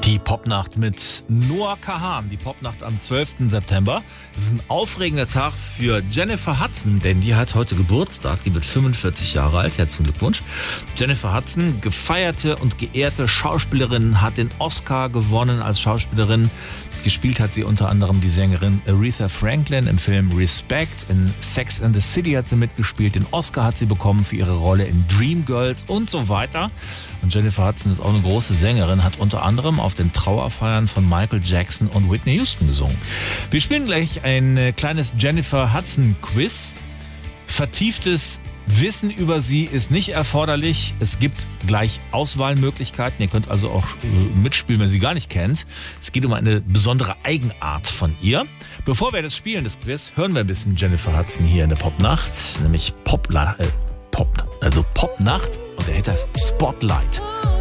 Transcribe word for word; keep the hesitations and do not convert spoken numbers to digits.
Die Popnacht mit Noah Kahan, die Popnacht am zwölften September. Das ist ein aufregender Tag für Jennifer Hudson, denn die hat heute Geburtstag, die wird fünfundvierzig Jahre alt. Herzlichen Glückwunsch. Jennifer Hudson, gefeierte und geehrte Schauspielerin, hat den Oscar gewonnen als Schauspielerin. Gespielt hat sie unter anderem die Sängerin Aretha Franklin im Film Respect. In Sex and the City hat sie mitgespielt. Den Oscar hat sie bekommen für ihre Rolle in Dreamgirls und so weiter. Und Jennifer Hudson ist auch eine große Sängerin, hat unter anderem auf den Trauerfeiern von Michael Jackson und Whitney Houston gesungen. Wir spielen gleich ein kleines Jennifer Hudson Quiz. Vertieftes Wissen über sie ist nicht erforderlich. Es gibt gleich Auswahlmöglichkeiten. Ihr könnt also auch mitspielen, wenn ihr sie gar nicht kennt. Es geht um eine besondere Eigenart von ihr. Bevor wir das spielen, das Quiz, hören wir ein bisschen Jennifer Hudson hier in der Popnacht. Nämlich Popla- äh, Pop, also Popnacht. Und der Hit heißt Spotlight.